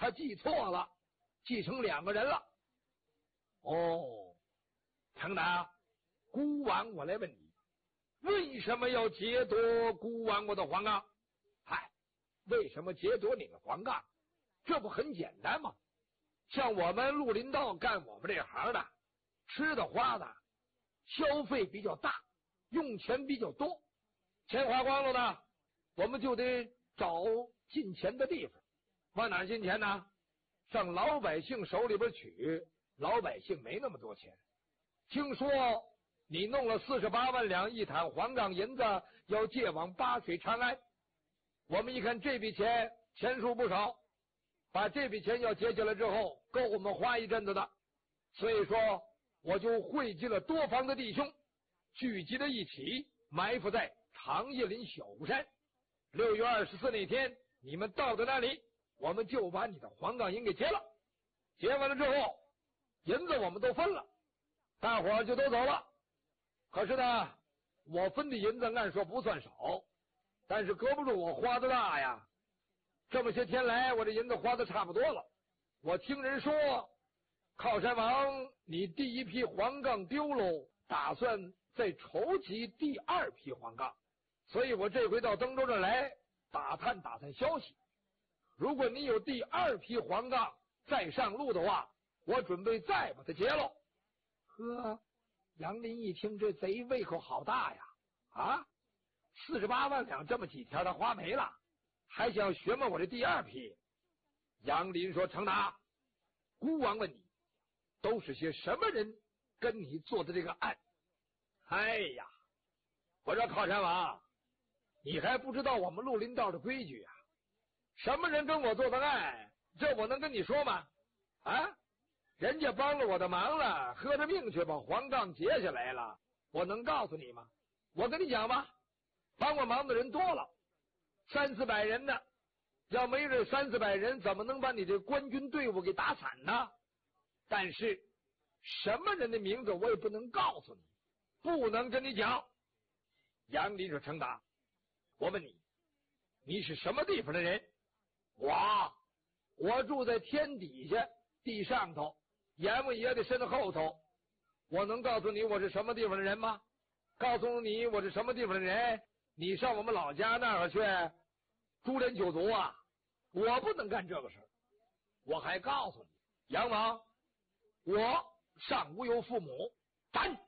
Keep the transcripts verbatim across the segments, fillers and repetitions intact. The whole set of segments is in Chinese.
他记错了，记成两个人了。哦，程达，孤王，我来问你，为什么要劫夺孤王我的黄冈？嗨，为什么劫夺你的黄冈？这不很简单吗？像我们绿林道干我们这行的，吃的花的消费比较大，用钱比较多，钱花光了呢，我们就得找进钱的地方。往哪进钱呢？上老百姓手里边取，老百姓没那么多钱。听说你弄了四十八万两一坛黄冈银子，要借往巴水长安。我们一看这笔钱钱数不少，把这笔钱要结下来之后，够我们花一阵子的。所以说，我就汇集了多方的弟兄，聚集在一起，埋伏在长叶林小湖山。六月二十四那天，你们到的那里，我们就把你的黄冈银给结了。结完了之后，银子我们都分了，大伙儿就都走了。可是呢，我分的银子按说不算少，但是搁不住我花的大呀。这么些天来，我这银子花的差不多了。我听人说，靠山王你第一批黄冈丢喽，打算再筹集第二批黄冈，所以我这回到登州这来打探打探消息。如果你有第二批黄冈再上路的话，我准备再把它劫喽。呵，杨林一听，这贼胃口好大呀！啊，四十八万两这么几天他花没了，还想学摸我这第二批。杨林说：“程达，孤王问你，都是些什么人跟你做的这个案？”哎呀，我说靠山王，你还不知道我们绿林道的规矩啊？什么人跟我做的案，这我能跟你说吗？啊，人家帮了我的忙了，喝着命去把黄冈结下来了，我能告诉你吗？我跟你讲吧，帮我忙的人多了，三四百人呢，要没这三四百人，怎么能把你这官军队伍给打散呢？但是什么人的名字我也不能告诉你，不能跟你讲。杨林说：“程达，我问你，你是什么地方的人？”我我住在天底下地上头，阎王爷的身后头。我能告诉你我是什么地方的人吗？告诉你我是什么地方的人，你上我们老家那儿去株连九族啊！我不能干这个事儿。我还告诉你，杨王，我上无有父母，斩！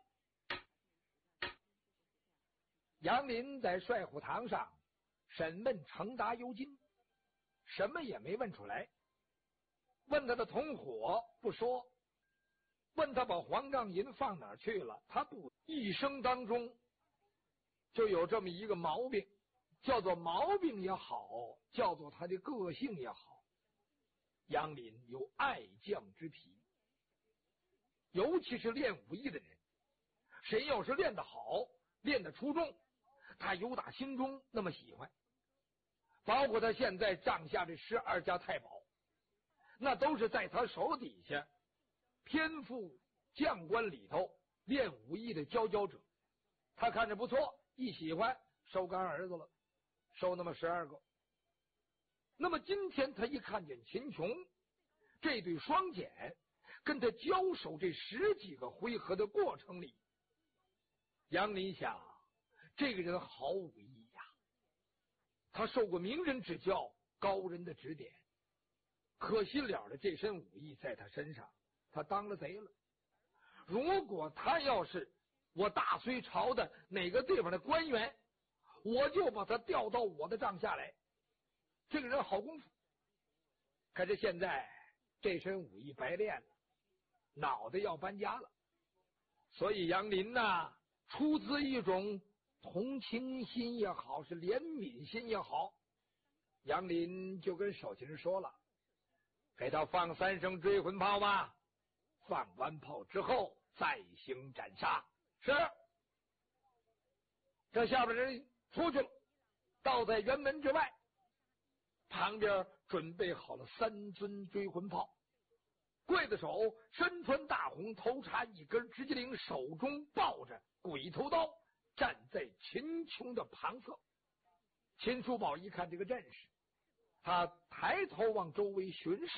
杨林在帅虎堂上审问程达尤金，什么也没问出来。问他的同伙不说，问他把黄冈银放哪儿去了，他不。一生当中就有这么一个毛病，叫做毛病也好，叫做他的个性也好。杨林有爱将之癖，尤其是练武艺的人，谁要是练得好，练得出众，他由打心中那么喜欢。包括他现在帐下这十二家太保，那都是在他手底下偏副将官里头练武艺的佼佼者。他看着不错，一喜欢收干儿子了，收那么十二个。那么今天他一看见秦琼这对双锏跟他交手这十几个回合的过程里，杨林想，这个人好武艺呀，他受过名人指教，高人的指点，可惜了的这身武艺在他身上，他当了贼了。如果他要是我大隋朝的哪个地方的官员，我就把他调到我的帐下来。这个人好功夫，可是现在这身武艺白练了，脑袋要搬家了。所以杨林呐，出自一种同情心也好，是怜悯心也好，杨林就跟守勤说了，给他放三声追魂炮吧，放完炮之后再行斩杀。是。这下边人出去了，到在辕门之外，旁边准备好了三尊追魂炮。刽子手身穿大红，头插一根直接铃，手中抱着鬼头刀，站在秦琼的旁侧。秦叔宝一看这个阵势，他抬头往周围巡视。